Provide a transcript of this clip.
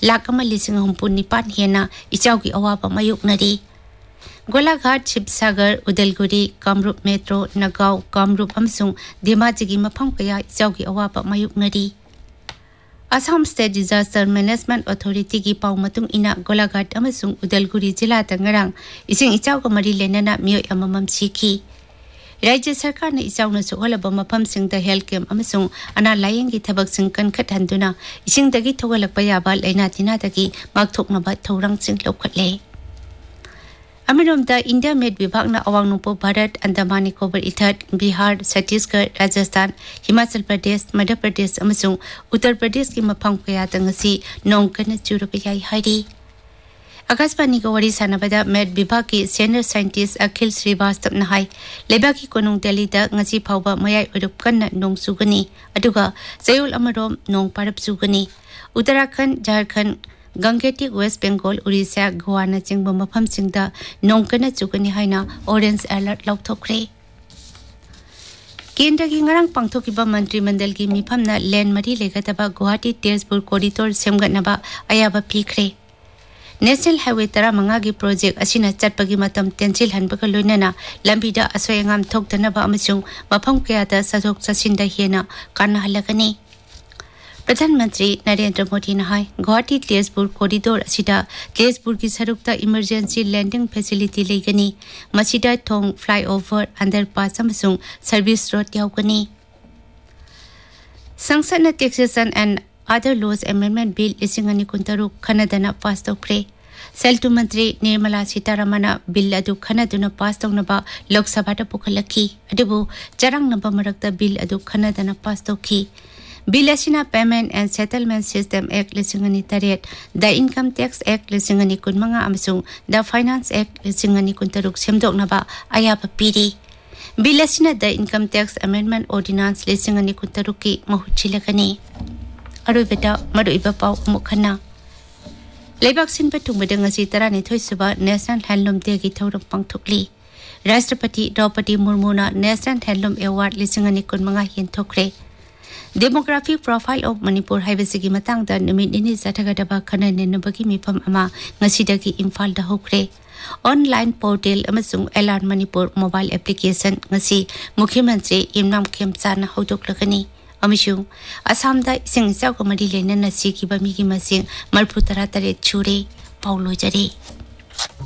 1,9,9 हेना इचाउगी अवाबा मायुकनरी Golaghat Shivsagar Udalguri Kamrup metro Nagaon Kamrup अमसुंग Dhemaji मफम कया इचाउगी अवाबा मायुकनरी Assam state disaster management authority की पाउ मतुंग इना गोलाघाट अमसुंग उदलगुरी जिला तंगरांग इसिंग इचाउगा मरी लेनना मियोय अममम सिखी राज्य सरकार ने इचाउना सुहलबा मफम सिंग द हेल्थ कैम्प अमसुंग अना लायंग की थबक सिंग कनखत हंदुना इसिंग दगी थोगलकपा याबा लेना तिना दगी मागथोकनबा थौरंग सिंग लौखटले अमरोमदा India made विभागना अवांग नोंपो Bharat Andaman Nicobar ether Bihar Chhattisgarh Rajasthan Himachal Pradesh Madhya Pradesh अमसुंग Uttar Pradesh की मफम कया तंगसी नोंग कन चुरबा याई हाइरी आकाशवाणी को वरी सानबदा मेड विभाग की सीनियर साइंटिस्ट अखिल श्रीवास्तव नहाई लेबा की कोनुंग दिल्ली दा ngasi फावबा मयाई उरुप कन्ना नोंग सुगनी अदुगा जयोल अमरोम नोंग पारप सुगनी उत्तराखंड झारखंड गंगेटिक वेस्ट बेंगल उड़ीसा गोवा न चिंगबा मफम सिंगदा नोंकना चुगनी हाइना ऑरेंज अलर्ट लौथोखरे केंद्र की ngarang pangthokiba मंत्रिमंडल की मिफमना लैंड मरी लेगतबा Guwahati Tezpur corridor सेमगतनबा अयाबा पीखरे national highway 15 की प्रोजेक्ट असिना चटपगी मतम टेंसिल हनबगा लोइनना लंबिदा असोयंगाम थोक्तनबा अमसुंग मफम कयादा सजोक ससिंदा हेना काना हलगनी प्रधानमंत्री नरेंद्र मोदी ने गुवाहाटी तेजपुर कॉरिडोर असिदा तेजपुर की सरुकता emergency landing facility लेगनी मसिदा थोंग flyover underpass अमसुंग service road यावगनी संसद ने taxation and other laws amendment bill 2023 खनदना पास तौखरे सेल्टू मंत्री निर्मला सीतारमण बिल अदु खनदुना पास तौनबा लोकसभा पुखलखी अदुबु चरंग नंबर मरक्ता बिल अदु खनदना पास तौखी बिल असिना payment and settlement system act 2008 the income tax act 2015 अमसुंग the finance act 2013 सेमदोकनबा अयाबा Piri bill असिना the income tax amendment ordinance 2013 की महुचिलगनी अरुबेटा मरुइबा पाउ मुखना लेबाक सिनबा थुंबदं ngasi 12 सुबा नेशनल हैंडलूम डे की थौरम पांगथोकली राष्ट्रपति Draupadi मुर्मुना national handloom award 2015 हेनथोखरे demographic profile of Manipur हाइबसिगी मतांगदा निमिट निनि जाथागदबा खननेनबगी मिफम अमा ngasiदगी इम्फाल दा होखरे online portal अमसुंग alert Manipur mobile application ngasi मुख्यमंत्री इमनाम खेमचाना हौदोकलगनी अमिशुंग असमदा इसिंग इचाउगा मरी लेनना सिखिबा मिगी मसिंग 33 छुरे पाउलोजरे।